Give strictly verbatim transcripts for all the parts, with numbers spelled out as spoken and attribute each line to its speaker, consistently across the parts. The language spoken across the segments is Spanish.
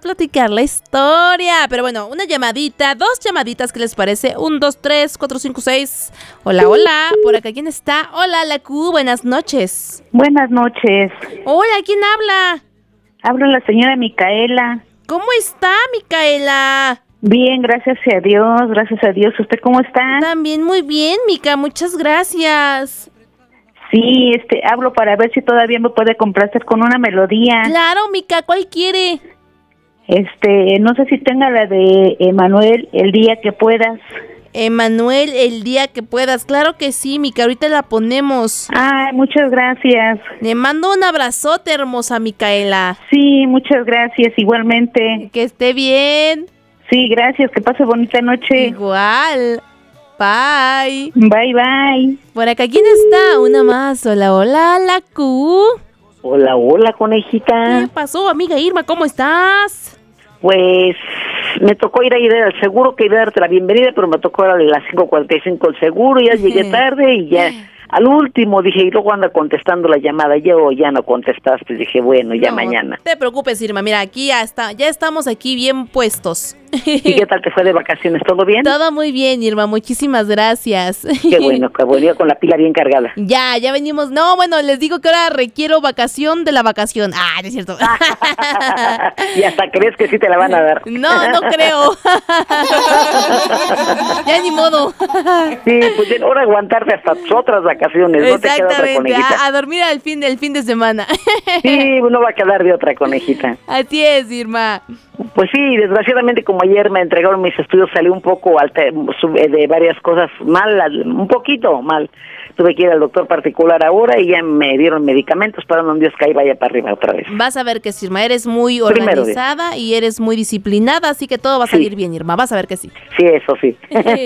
Speaker 1: platicar la historia. Pero bueno, una llamadita, dos llamaditas, ¿qué les parece? Un, dos, tres, cuatro, cinco, seis. Hola, hola. Por acá, ¿quién está? Hola, la Q, buenas noches.
Speaker 2: Buenas noches.
Speaker 1: Hola, ¿quién habla?
Speaker 2: Habla la señora Micaela.
Speaker 1: ¿Cómo está, Micaela?
Speaker 2: Bien, gracias a Dios, gracias a Dios. ¿Usted cómo está?
Speaker 1: También muy bien, Mica, muchas gracias.
Speaker 2: Sí, este, hablo para ver si todavía me puede complacer con una melodía.
Speaker 1: Claro, Mica, ¿cuál quiere?
Speaker 2: Este, no sé si tenga la de Emanuel, El día que puedas.
Speaker 1: Emanuel, El día que puedas. Claro que sí, Mica, ahorita la ponemos.
Speaker 2: Ay, muchas gracias.
Speaker 1: Le mando un abrazote, hermosa Micaela.
Speaker 2: Sí, muchas gracias, igualmente.
Speaker 1: Que esté bien.
Speaker 2: Sí, gracias, que pase bonita noche.
Speaker 1: Igual. Bye.
Speaker 2: Bye, bye.
Speaker 1: Por acá, ¿quién está? Una más. Hola, hola, la Q.
Speaker 3: Hola, hola, conejita.
Speaker 1: ¿Qué pasó, amiga Irma? ¿Cómo estás?
Speaker 3: Pues me tocó ir a ir al seguro, que iba a darte la bienvenida, pero me tocó a las cinco cuarenta y cinco el seguro, ya llegué tarde y ya al último dije, y luego anda contestando la llamada, yo ya no contestaste, dije, bueno, ya
Speaker 1: no,
Speaker 3: mañana.
Speaker 1: No te preocupes, Irma, mira, aquí ya está, ya estamos aquí bien puestos.
Speaker 3: ¿Y qué tal te fue de vacaciones? ¿Todo bien?
Speaker 1: Todo muy bien, Irma, muchísimas gracias.
Speaker 3: Qué bueno, que venía con la pila bien cargada.
Speaker 1: Ya, ya venimos, no, bueno, les digo que ahora requiero vacación de la vacación. Ah, no es cierto.
Speaker 3: Y hasta crees que sí te la van a dar.
Speaker 1: No, no creo. Ya ni modo.
Speaker 3: Sí, pues ahora aguantarte hasta otras vacaciones, no te queda otra, conejita.
Speaker 1: A, a dormir al fin del fin de semana.
Speaker 3: Sí, no va a quedar de otra, conejita.
Speaker 1: Así es, Irma.
Speaker 3: Pues sí, desgraciadamente como ayer me entregaron mis estudios, salí un poco alter, de varias cosas mal, un poquito mal. Tuve que ir al doctor particular ahora y ya me dieron medicamentos para un Dios que ahí vaya para arriba otra vez.
Speaker 1: Vas a ver que sí, Irma, eres muy organizada y eres muy disciplinada, así que todo va a salir sí. bien, Irma, vas a ver que sí.
Speaker 3: Sí, eso sí.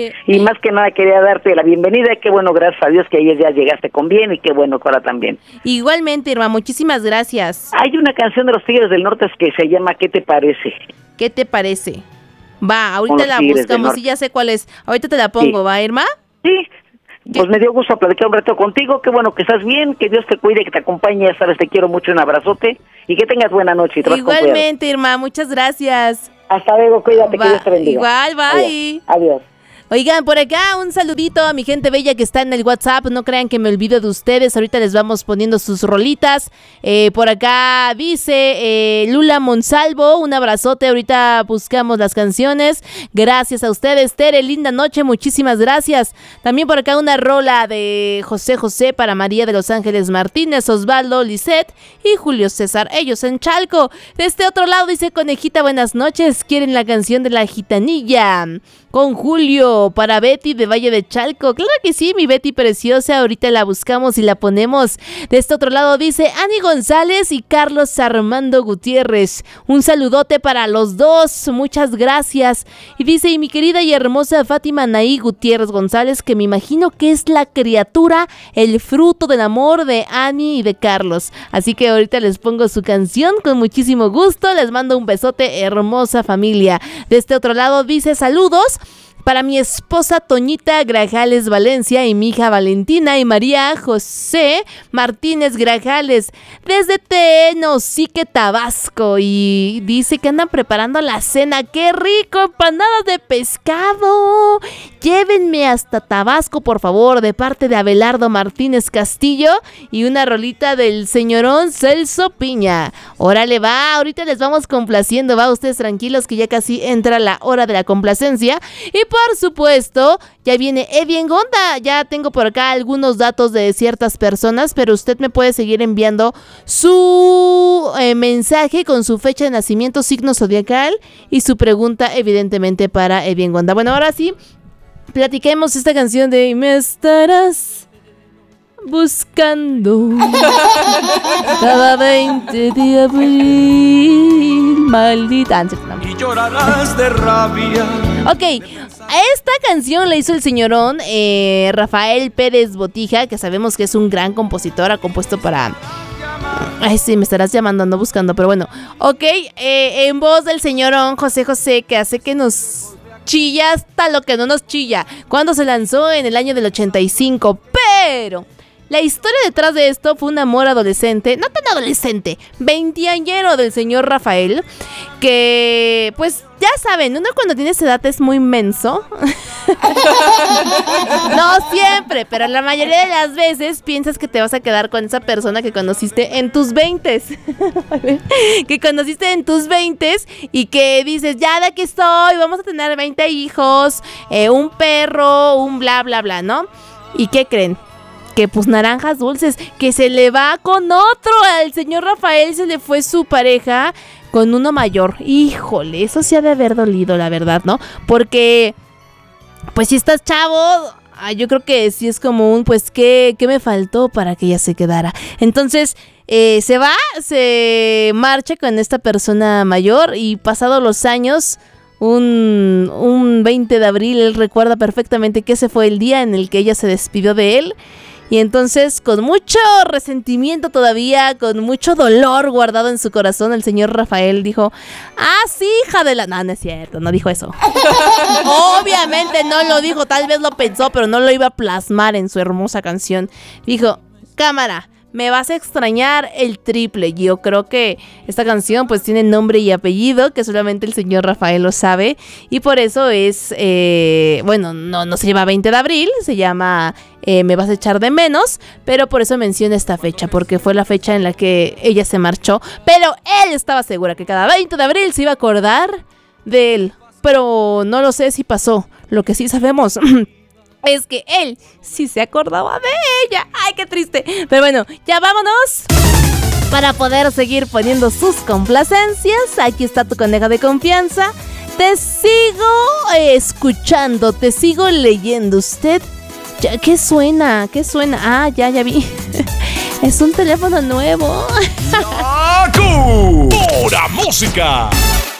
Speaker 3: Y más que nada quería darte la bienvenida, qué bueno, gracias a Dios que ayer ya llegaste con bien y qué bueno que ahora también.
Speaker 1: Igualmente, Irma, muchísimas gracias.
Speaker 3: Hay una canción de los Tigres del Norte que se llama ¿Qué te parece?
Speaker 1: ¿Qué te parece? Va, ahorita la buscamos y ya sé cuál es. Ahorita te la pongo, sí. ¿Va, Irma?
Speaker 3: Sí. Pues me dio gusto platicar un rato contigo, qué bueno que estás bien, que Dios te cuide, que te acompañe, ya sabes, te quiero mucho, un abrazote y que tengas buena noche. Y te
Speaker 1: igualmente, Irma, muchas gracias.
Speaker 3: Hasta luego, cuídate, va, que Dios te bendiga.
Speaker 1: Igual, bye.
Speaker 3: Adiós. Adiós.
Speaker 1: Oigan, por acá un saludito a mi gente bella que está en el WhatsApp, no crean que me olvido de ustedes, ahorita les vamos poniendo sus rolitas. Eh, por acá dice eh, Lula Monsalvo, un abrazote, ahorita buscamos las canciones. Gracias a ustedes, Tere, linda noche, muchísimas gracias. También por acá una rola de José José para María de los Ángeles Martínez, Osvaldo, Lisette y Julio César, ellos en Chalco. De este otro lado dice Conejita, buenas noches, quieren la canción de la gitanilla con Julio para Betty de Valle de Chalco. Claro que sí, mi Betty preciosa, ahorita la buscamos y la ponemos. De este otro lado dice Ani González y Carlos Armando Gutiérrez. Un saludote para los dos, muchas gracias. Y dice, y mi querida y hermosa Fátima Naí Gutiérrez González, que me imagino que es la criatura, el fruto del amor de Ani y de Carlos. Así que ahorita les pongo su canción con muchísimo gusto. Les mando un besote, hermosa familia. De este otro lado dice, saludos para mi esposa Toñita Grajales Valencia y mi hija Valentina y María José Martínez Grajales desde Tenosique, Tabasco, y dice que andan preparando la cena. ¡Qué rico! Empanadas de pescado. Llévenme hasta Tabasco, por favor, de parte de Abelardo Martínez Castillo y una rolita del señorón Celso Piña. Órale, va, ahorita les vamos complaciendo, va, ustedes tranquilos que ya casi entra la hora de la complacencia. Y por supuesto, ya viene Eddie en Gonda. Ya tengo por acá algunos datos de ciertas personas, pero usted me puede seguir enviando su eh, mensaje con su fecha de nacimiento, signo zodiacal y su pregunta, evidentemente, para Eddie en Gonda. Bueno, ahora sí, platiquemos esta canción de Me estarás buscando cada veinte de abril, maldita.
Speaker 4: Y llorarás de rabia.
Speaker 1: Ok, esta canción la hizo el señorón eh, Rafael Pérez Botija, que sabemos que es un gran compositor, ha compuesto para... Ay, sí, me estarás llamando, ando buscando, pero bueno. Ok, eh, en voz del señorón José José, que hace que nos chilla hasta lo que no nos chilla, cuando se lanzó en el año del ochenta y cinco, pero... La historia detrás de esto fue un amor adolescente, no tan adolescente, veinteañero del señor Rafael, que pues ya saben, uno cuando tiene esa edad es muy inmenso. No siempre, pero la mayoría de las veces piensas que te vas a quedar con esa persona que conociste en tus veintes. Que conociste en tus veintes y que dices, ya de aquí estoy, vamos a tener veinte hijos, eh, un perro, un bla bla bla, ¿no? ¿Y qué creen? Que pues naranjas dulces, que se le va con otro. Al señor Rafael se le fue su pareja con uno mayor. Híjole, eso sí ha de haber dolido, la verdad, ¿no? Porque, pues si estás chavo, yo creo que sí es como un, pues, ¿qué, qué me faltó para que ella se quedara? Entonces, eh, se va, se marcha con esta persona mayor y pasados los años... Un, un veinte de abril, él recuerda perfectamente que ese fue el día en el que ella se despidió de él. Y entonces, con mucho resentimiento todavía, con mucho dolor guardado en su corazón, el señor Rafael dijo, ah, sí, hija de la... No, no es cierto, no dijo eso. Obviamente no lo dijo, tal vez lo pensó, pero no lo iba a plasmar en su hermosa canción. Dijo, cámara, me vas a extrañar el triple. Yo creo que esta canción pues tiene nombre y apellido que solamente el señor Rafael lo sabe. Y por eso es, eh, bueno, no, no se llama veinte de abril, se llama eh, Me vas a echar de menos. Pero por eso menciona esta fecha, porque fue la fecha en la que ella se marchó. Pero él estaba segura que cada veinte de abril se iba a acordar de él. Pero no lo sé si pasó. Lo que sí sabemos... es que él sí se acordaba de ella. ¡Ay, qué triste! Pero bueno, ya vámonos. Para poder seguir poniendo sus complacencias, aquí está tu coneja de confianza. Te sigo escuchando, te sigo leyendo. ¿Usted? Ya, ¿qué suena? ¿Qué suena? Ah, ya, ya vi. Es un teléfono nuevo.
Speaker 5: ¡Yaku! ¡Pura música!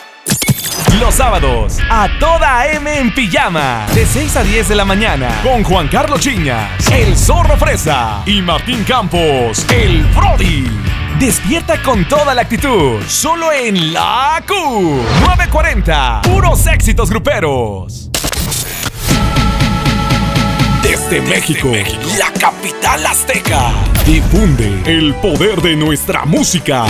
Speaker 5: Los sábados, a toda M en pijama, de seis a diez de la mañana, con Juan Carlos Chiñas, el Zorro Fresa y Martín Campos, el Brody. Despierta con toda la actitud, solo en la Q nueve cuarenta, puros éxitos gruperos. Desde México, la capital azteca, difunde el poder de nuestra música.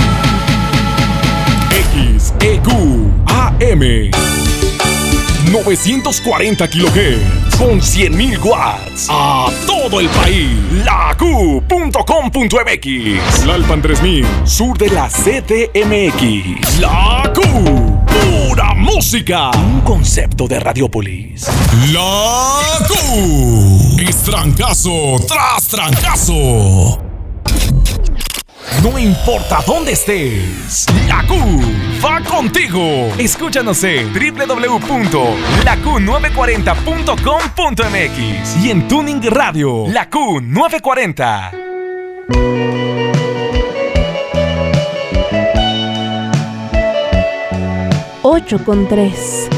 Speaker 5: X E Q A M novecientos cuarenta kilohertz con cien mil watts a todo el país. La Q punto com punto m x, Tlalpan tres mil, sur de la C D M X. La Q, pura música. Un concepto de Radiopolis. La Q es trancazo tras trancazo. No importa dónde estés, la Q va contigo. Escúchanos en doble u doble u doble u punto la q nueve cuarenta punto com punto m x y en Tuning Radio, la Q nueve cuarenta.
Speaker 1: ocho con tres.